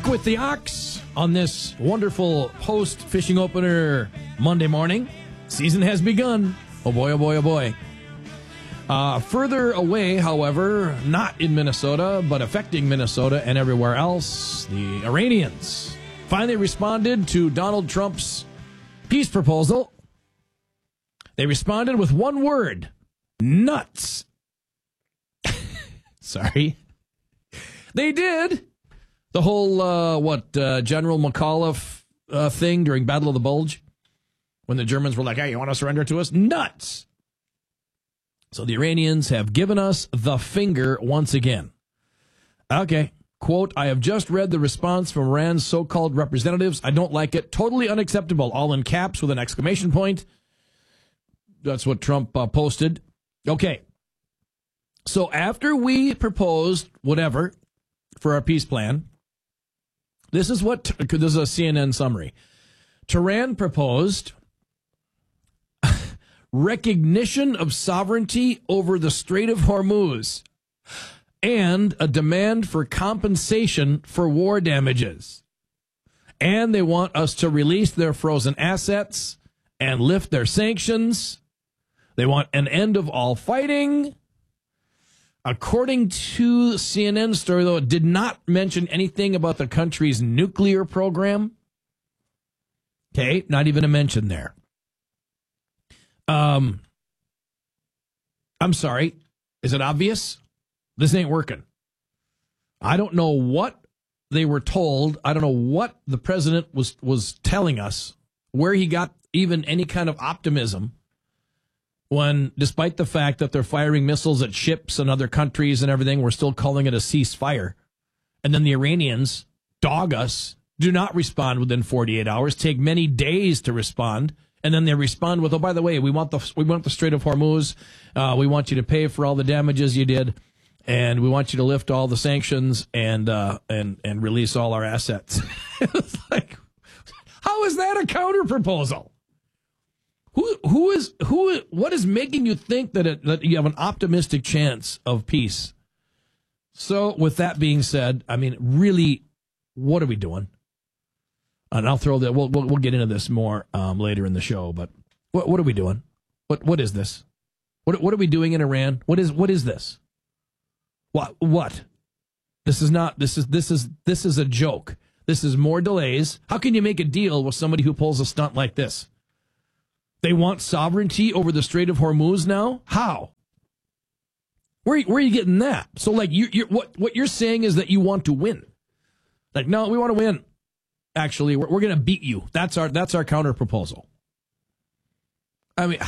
with the Ox on this wonderful post-fishing opener Monday morning. Season has begun. Oh boy, oh boy, oh boy. Further away, however, not in Minnesota, but affecting Minnesota and everywhere else, the Iranians finally responded to Donald Trump's peace proposal. They responded with one word: nuts. Sorry. They did. The whole, General McAuliffe thing during Battle of the Bulge, when the Germans were like, hey, you want to surrender to us? Nuts. So the Iranians have given us the finger once again. Okay. Quote, I have just read the response from Iran's so-called representatives. I don't like it. Totally unacceptable. All in caps with an exclamation point. That's what Trump posted. Okay. So after we proposed whatever for our peace plan, this is a CNN summary. Tehran proposed recognition of sovereignty over the Strait of Hormuz and a demand for compensation for war damages. And they want us to release their frozen assets and lift their sanctions. They want an end of all fighting. According to CNN story, though, it did not mention anything about the country's nuclear program. Okay, not even a mention there. I'm sorry. Is it obvious? This ain't working. I don't know what they were told. I don't know what the president was telling us, where he got even any kind of optimism when, despite the fact that they're firing missiles at ships and other countries and everything, we're still calling it a ceasefire. And then the Iranians dog us, do not respond within 48 hours, take many days to respond. And then they respond with, oh, by the way, we want the Strait of Hormuz. We want you to pay for all the damages you did. And we want you to lift all the sanctions and release all our assets. It's like, how is that a counter proposal? What is making you think that you have an optimistic chance of peace? So with that being said, I mean, really, what are we doing? And I'll throw that. We'll get into this more later in the show. But what are we doing? What is this? What are we doing in Iran? What is this? What? This is not. This is a joke. This is more delays. How can you make a deal with somebody who pulls a stunt like this? They want sovereignty over the Strait of Hormuz now? How? Where are you getting that? So, like, what you're saying is that you want to win. Like, no, we want to win. Actually, we're going to beat you. That's our counter proposal. I mean,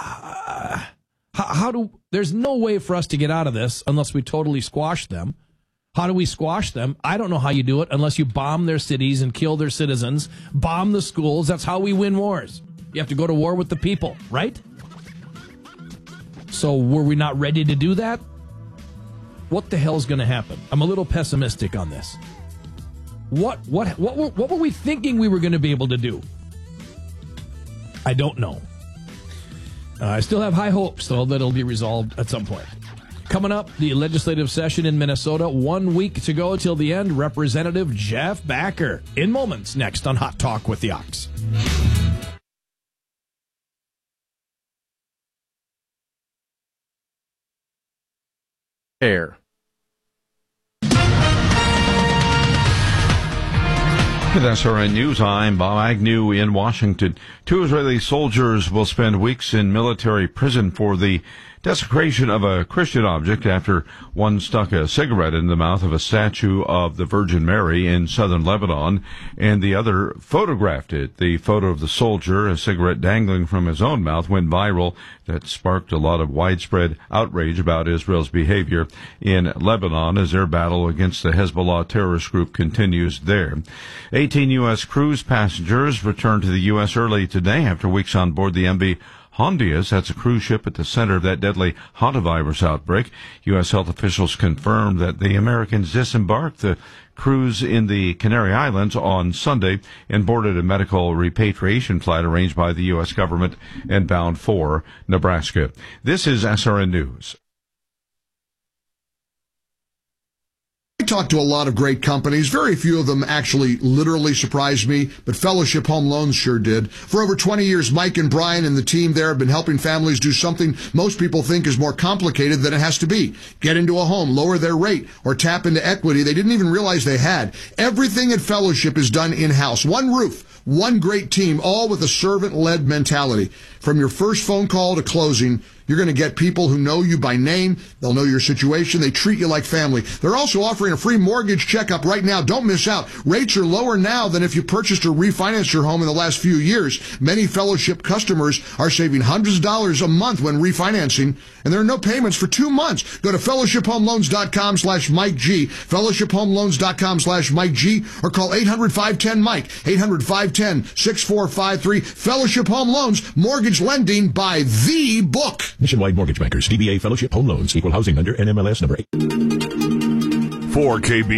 there's no way for us to get out of this unless we totally squash them. How do we squash them? I don't know how you do it unless you bomb their cities and kill their citizens, bomb the schools. That's how we win wars. You have to go to war with the people, right? So were we not ready to do that? What the hell's going to happen? I'm a little pessimistic on this. What were we thinking we were going to be able to do? I don't know. I still have high hopes, though, that it'll be resolved at some point. Coming up, the legislative session in Minnesota. 1 week to go till the end. Representative Jeff Backer in moments next on Hot Talk with the Ox. Air. With SRN News, I'm Bob Agnew in Washington. 2 Israeli soldiers will spend weeks in military prison for the desecration of a Christian object after one stuck a cigarette in the mouth of a statue of the Virgin Mary in southern Lebanon, and the other photographed it. The photo of the soldier, a cigarette dangling from his own mouth, went viral. That sparked a lot of widespread outrage about Israel's behavior in Lebanon as their battle against the Hezbollah terrorist group continues there. 18 U.S. cruise passengers returned to the U.S. early today after weeks on board the MV Hondias. That's a cruise ship at the center of that deadly hantavirus outbreak. U.S. health officials confirmed that the Americans disembarked the cruise in the Canary Islands on Sunday and boarded a medical repatriation flight arranged by the U.S. government and bound for Nebraska. This is SRN News. talked to a lot of great companies. Very few of them actually literally surprised me, but Fellowship Home Loans sure did. For over 20 years, Mike and Brian and the team there have been helping families do something most people think is more complicated than it has to be. Get into a home, lower their rate, or tap into equity they didn't even realize they had. Everything at Fellowship is done in-house. One roof, one great team, all with a servant-led mentality. From your first phone call to closing, you're going to get people who know you by name. They'll know your situation. They treat you like family. They're also offering a free mortgage checkup right now. Don't miss out. Rates are lower now than if you purchased or refinanced your home in the last few years. Many Fellowship customers are saving hundreds of dollars a month when refinancing, and there are no payments for 2 months. Go to fellowshiphomeloans.com/Mike G, fellowshiphomeloans.com/Mike G, or call 800-510-MIKE, 800-510-6453. Fellowship Home Loans, mortgage lending by the book. Nationwide Mortgage Bankers, DBA Fellowship Home Loans, Equal Housing Lender, NMLS number 8. For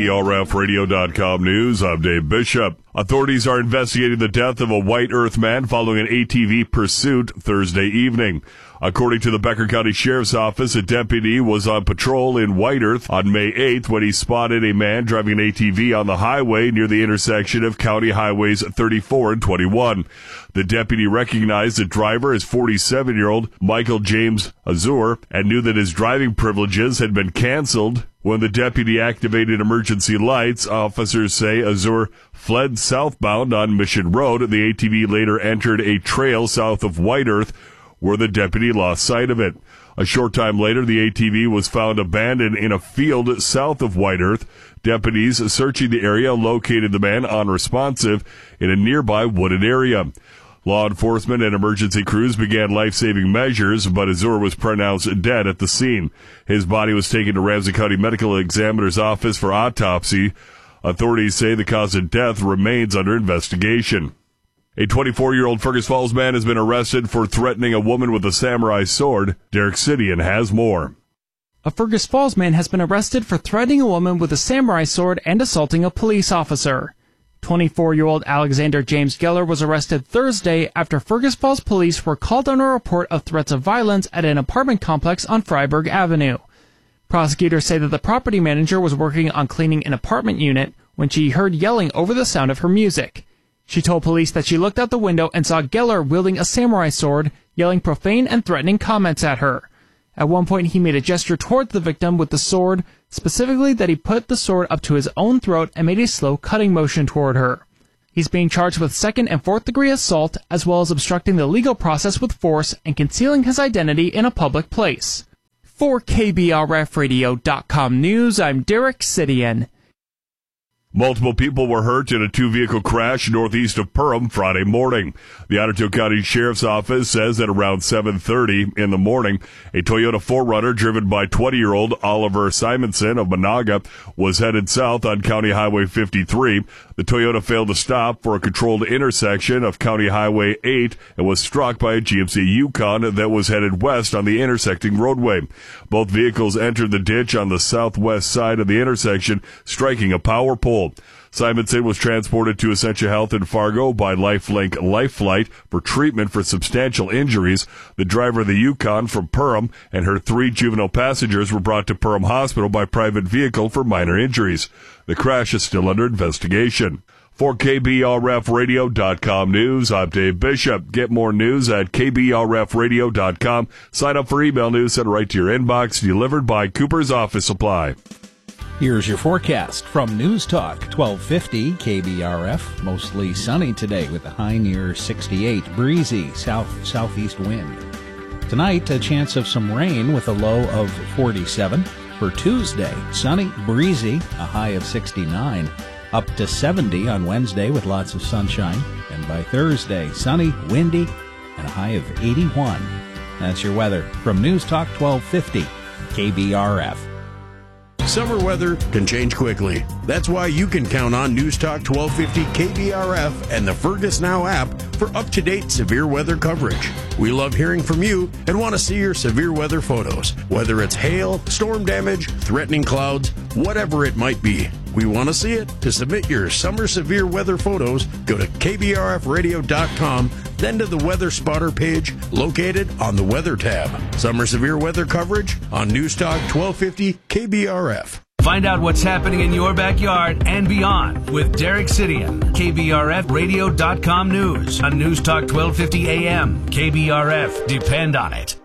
KBRFradio.com News, I'm Dave Bishop. Authorities are investigating the death of a White Earth man following an ATV pursuit Thursday evening. According to the Becker County Sheriff's Office, a deputy was on patrol in White Earth on May 8th when he spotted a man driving an ATV on the highway near the intersection of County Highways 34 and 21. The deputy recognized the driver as 47-year-old Michael James Azur and knew that his driving privileges had been canceled. When the deputy activated emergency lights, officers say Azur fled southbound on Mission Road. The ATV later entered a trail south of White Earth, where the deputy lost sight of it. A short time later, the ATV was found abandoned in a field south of White Earth. Deputies searching the area located the man unresponsive in a nearby wooded area. Law enforcement and emergency crews began life-saving measures, but Azur was pronounced dead at the scene. His body was taken to Ramsey County Medical Examiner's office for autopsy. Authorities say the cause of death remains under investigation. A 24-year-old Fergus Falls man has been arrested for threatening a woman with a samurai sword. Derek Sidian has more. A Fergus Falls man has been arrested for threatening a woman with a samurai sword and assaulting a police officer. 24-year-old Alexander James Geller was arrested Thursday after Fergus Falls police were called on a report of threats of violence at an apartment complex on Freiburg Avenue. Prosecutors say that the property manager was working on cleaning an apartment unit when she heard yelling over the sound of her music. She told police that she looked out the window and saw Geller wielding a samurai sword, yelling profane and threatening comments at her. At one point, he made a gesture towards the victim with the sword, specifically that he put the sword up to his own throat and made a slow cutting motion toward her. He's being charged with 2nd and 4th degree assault, as well as obstructing the legal process with force and concealing his identity in a public place. For KBRFradio.com News, I'm Derek Sidian. Multiple people were hurt in a two-vehicle crash northeast of Perham Friday morning. The Ottawa County Sheriff's Office says that around 7:30 in the morning, a Toyota 4Runner driven by 20-year-old Oliver Simonson of Monaga was headed south on County Highway 53. The Toyota failed to stop for a controlled intersection of County Highway 8 and was struck by a GMC Yukon that was headed west on the intersecting roadway. Both vehicles entered the ditch on the southwest side of the intersection, striking a power pole. Simonson was transported to Essentia Health in Fargo by LifeLink Life Flight for treatment for substantial injuries. The driver of the Yukon from Perham and her 3 juvenile passengers were brought to Perham Hospital by private vehicle for minor injuries. The crash is still under investigation. For KBRFradio.com News, I'm Dave Bishop. Get more news at KBRFradio.com. Sign up for email news sent right to your inbox, delivered by Cooper's Office Supply. Here's your forecast from News Talk 1250 KBRF. Mostly sunny today with a high near 68, breezy south-southeast wind. Tonight, a chance of some rain with a low of 47. For Tuesday, sunny, breezy, a high of 69. Up to 70 on Wednesday with lots of sunshine. And by Thursday, sunny, windy, and a high of 81. That's your weather from News Talk 1250 KBRF. Summer weather can change quickly. That's why you can count on News Talk 1250 KBRF and the Fergus Now app for up-to-date severe weather coverage. We love hearing from you and want to see your severe weather photos, whether it's hail, storm damage, threatening clouds, whatever it might be. We want to see it. To submit your summer severe weather photos, go to kbrfradio.com, then to the Weather Spotter page located on the Weather tab. Summer severe weather coverage on News Talk 1250 KBRF. Find out what's happening in your backyard and beyond with Derek Sidian, KBRFradio.com News on News Talk 1250 AM. KBRF, depend on it.